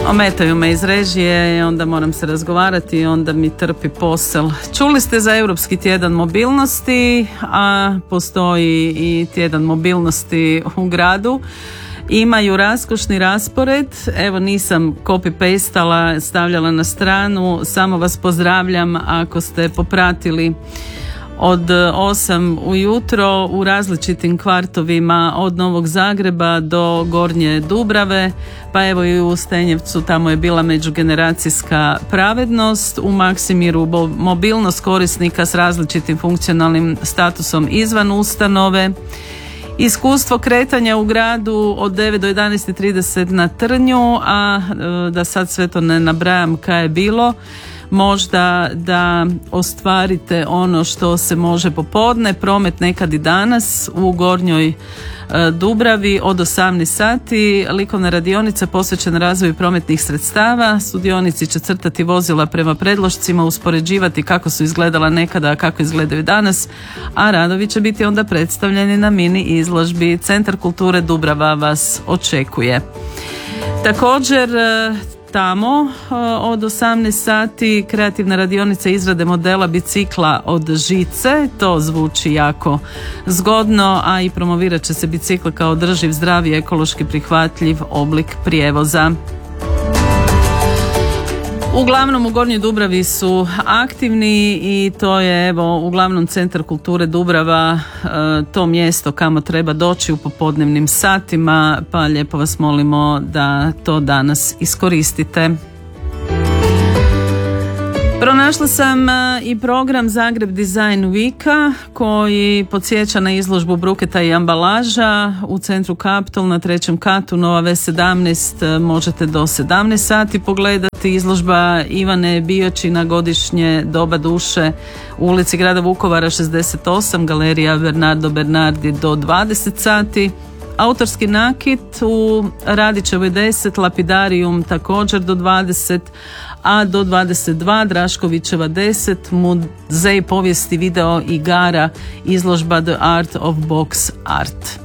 Ometaju me iz režije i onda moram se razgovarati i onda mi trpi posel. Čuli ste za Europski tjedan mobilnosti, a postoji i tjedan mobilnosti u gradu. Imaju raskošni raspored, evo nisam copy-pastala, stavljala na stranu, samo vas pozdravljam ako ste popratili od 8 ujutro u različitim kvartovima od Novog Zagreba do Gornje Dubrave, pa evo i u Stenjevcu tamo je bila međugeneracijska pravednost, u Maksimiru mobilnost korisnika s različitim funkcionalnim statusom izvan ustanove, iskustvo kretanja u gradu od 9 do 11:30 na Trnju, a da sad sve to ne nabrajam kaj je bilo, možda da ostvarite ono što se može popodne, promet nekad i danas u Gornjoj Dubravi od 18 sati, likovna radionica posvećena razvoju prometnih sredstava, sudionici će crtati vozila prema predlošcima, uspoređivati kako su izgledala nekada, a kako izgledaju danas, a radovi će biti onda predstavljeni na mini izložbi. Centar kulture Dubrava vas očekuje. Također tamo od 18 sati kreativna radionica izrade modela bicikla od žice, to zvuči jako zgodno, a i promovirat će se bicikl kao održiv, zdrav i ekološki prihvatljiv oblik prijevoza. Uglavnom u Gornjoj Dubravi su aktivni i to je evo uglavnom Centar kulture Dubrava, to mjesto kamo treba doći u popodnevnim satima, pa lijepo vas molimo da to danas iskoristite. Pronašla sam i program Zagreb Design Weeka koji podsjeća na izložbu bruketa i ambalaža u centru Kaptol na 3. katu Nova V17. Možete do 17 sati pogledati. Izložba Ivane Biočina godišnje doba duše u ulici grada Vukovara 68, galerija Bernardo Bernardi do 20 sati. Autorski nakit u Radićevoj 10, Lapidarium također do 20, a do 22 Draškovićeva 10, Muzej povijesti video igara, izložba The Art of Box Art.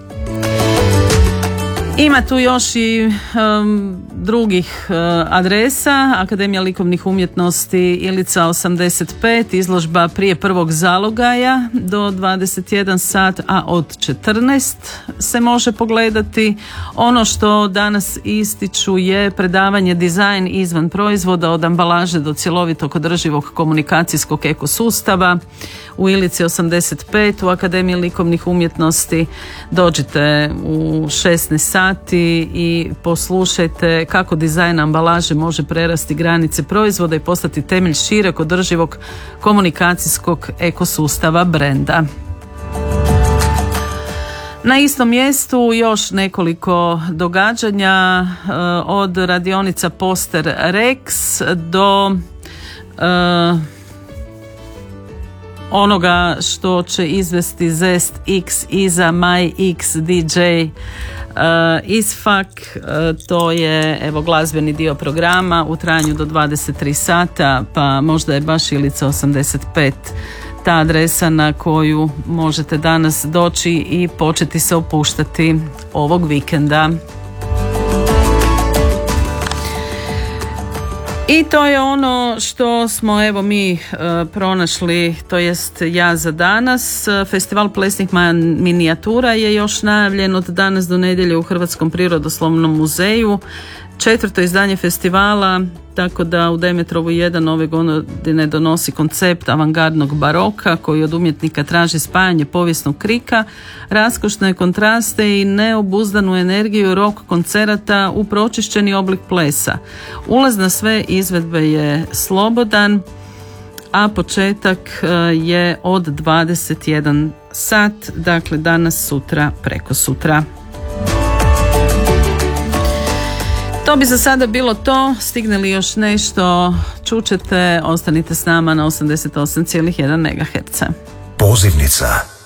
Ima tu još i drugih adresa. Akademija likovnih umjetnosti Ilica 85, izložba prije prvog zalogaja do 21 sat, a od 14 se može pogledati. Ono što danas ističu je predavanje dizajn izvan proizvoda od ambalaže do cjelovitog održivog komunikacijskog ekosustava u Ilici 85 u Akademiji likovnih umjetnosti. Dođite u 16 sati i poslušajte kako dizajn ambalaže može prerasti granice proizvoda i postati temelj šireg održivog komunikacijskog ekosustava brenda. Na istom mjestu još nekoliko događanja od radionica Poster Rex do onoga što će izvesti Zest X iza My X DJ Isfak, to je evo glazbeni dio programa u trajanju do 23 sata, pa možda je baš Ilica 85 ta adresa na koju možete danas doći i početi se opuštati ovog vikenda. I to je ono što smo evo mi pronašli, to jest ja za danas. Festival plesnih minijatura je još najavljen od danas do nedjelje u Hrvatskom prirodoslovnom muzeju. 4. izdanje festivala, tako da u Demetrovu 1 ove godine donosi koncept avangardnog baroka koji od umjetnika traži spajanje povijesnog krika, raskošne kontraste i neobuzdanu energiju rock koncerata u pročišćeni oblik plesa. Ulaz na sve izvedbe je slobodan, a početak je od 21 sat, dakle danas, sutra, preko sutra. To bi za sada bilo to. Stigne li još nešto, čućete, ostanite s nama na 88,1 MHz. Pozivnica.